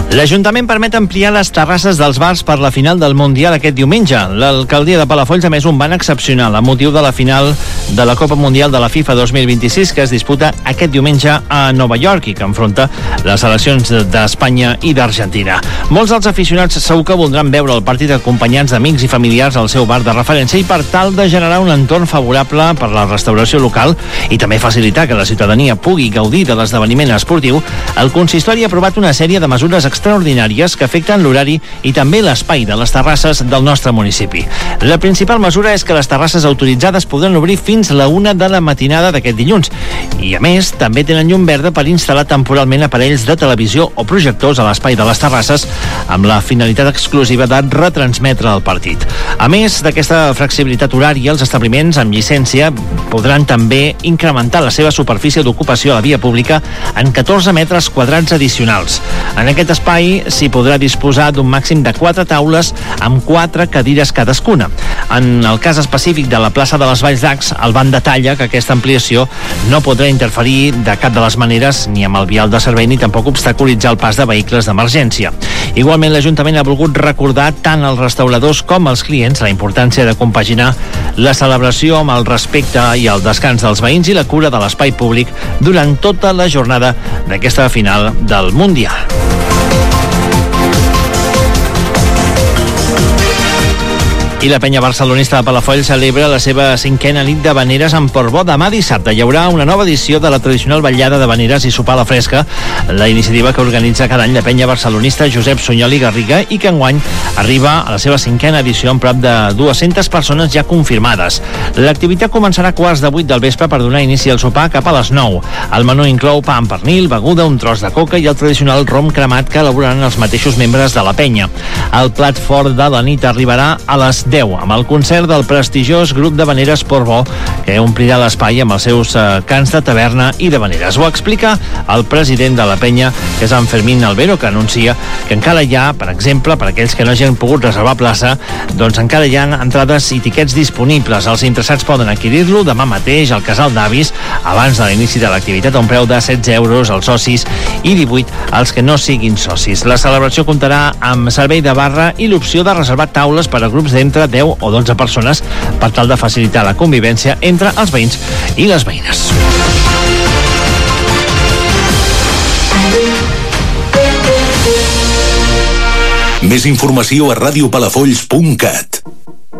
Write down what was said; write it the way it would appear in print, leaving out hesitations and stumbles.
L'Ajuntament permet ampliar les terrasses dels bars per la final del Mundial aquest diumenge. L'alcaldia de Palafolls ha emès un ban excepcional a motiu de la final de la Copa Mundial de la FIFA 2026 que es disputa aquest diumenge a Nova York i que enfronta les seleccions d'Espanya i d'Argentina. Molts dels aficionats segur que voldran veure el partit acompanyats d'amics i familiars al seu bar de referència i per tal de generar un entorn favorable per la restauració local i també facilitar que la ciutadania pugui gaudir de l'esdeveniment esportiu, el consistori ha aprovat una sèrie de mesures extraordinàries que afecten l'horari i també l'espai de les terrasses del nostre municipi. La principal mesura és que les terrasses autoritzades podran obrir fins la 1 de la matinada d'aquest dilluns i, a més, també tenen llum verda per instal·lar temporalment aparells de televisió o projectors a l'espai de les terrasses amb la finalitat exclusiva de retransmetre el partit. A més d'aquesta flexibilitat horària, els establiments amb llicència podran també incrementar la seva superfície d'ocupació a la via pública en 14 metres quadrats addicionals. En aquest espai s'hi podrà disposar d'un màxim de 4 taules amb 4 cadires cadascuna. En el cas específic de la plaça de les Valls d'Acs, el ban detalla que aquesta ampliació no podrà interferir de cap de les maneres ni amb el vial de servei ni tampoc obstaculitzar el pas de vehicles d'emergència. Igualment, l'Ajuntament ha volgut recordar tant als restauradors com als clients la importància de compaginar la celebració amb el respecte i el descans dels veïns i la cura de l'espai públic durant tota la jornada d'aquesta final del Mundial. I la penya barcelonista de Palafolls celebra la seva 5a nit d'havaneres en Portbó. Demà dissabte hi haurà una nova edició de la tradicional vetllada d'havaneres i sopar a la fresca, la iniciativa que organitza cada any la penya barcelonista Josep Sunyol i Garriga i que enguany arriba a la seva 5a edició amb prop de 200 persones ja confirmades. L'activitat començarà a 7:15 del vespre per donar inici al sopar cap a les 9. El menú inclou pa amb pernil, beguda, un tros de coca i el tradicional rom cremat que elaboraran els mateixos membres de la penya. El plat fort de la nit arribarà a les 10, amb el concert del prestigiós grup d'havaneres Portbó, que omplirà l'espai amb els seus cants de taverna i d'havaneres. Ho explica el president de la penya, que és en Fermín Albero, que anuncia que encara hi ha, per exemple, per aquells que no hagin pogut reservar plaça, doncs encara hi ha entrades i tiquets disponibles. Els interessats poden adquirir-lo demà mateix al Casal d'Avis, abans de l'inici de l'activitat, a un preu de 16 euros als socis i 18 als que no siguin socis. La celebració comptarà amb servei de barra i l'opció de reservar taules per a grups d'entre 10 o 12 persones per tal de facilitar la convivència entre els veïns i les veïnes. Més informació a radiopalafolls.cat.